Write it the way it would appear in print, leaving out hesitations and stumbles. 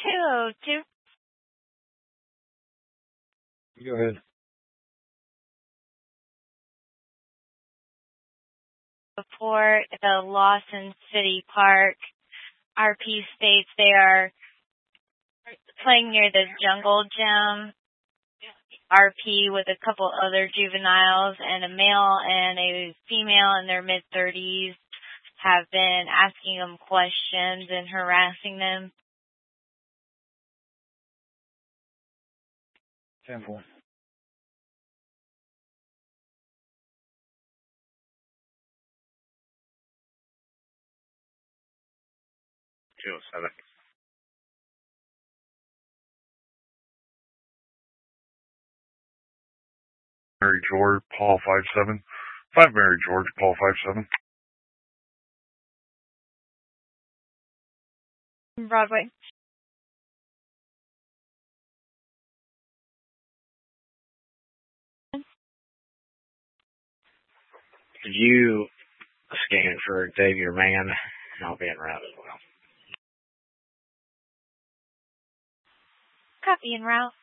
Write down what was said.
202 Go ahead. report the Lawson City Park. RP states they are playing near the Jungle Gym. RP with a couple other juveniles and a male and a female in their mid-30s have been asking them questions and harassing them. 10-4. $207. Mary George, Paul 57. 5 Mary George, Paul 57. Broadway. Could you scan for Xavier Mann? I'll be en route as well. Copy en route.